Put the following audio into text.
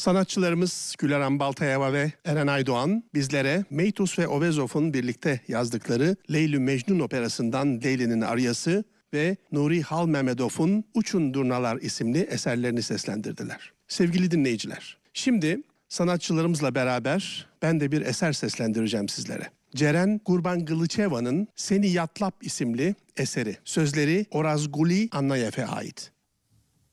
Sanatçılarımız Güleran Baltayeva ve Eren Aydoğan bizlere Meytus ve Ovezov'un birlikte yazdıkları Leylü Mecnun operasından Leyli'nin Aryası ve Nuri Halmemedov'un Uçun Durnalar isimli eserlerini seslendirdiler. Sevgili dinleyiciler, şimdi sanatçılarımızla beraber ben de bir eser seslendireceğim sizlere. Ceren Gurban-Gılıçeva'nın Seni Yatlap isimli eseri. Sözleri Oraz Guli Annayev'e ait.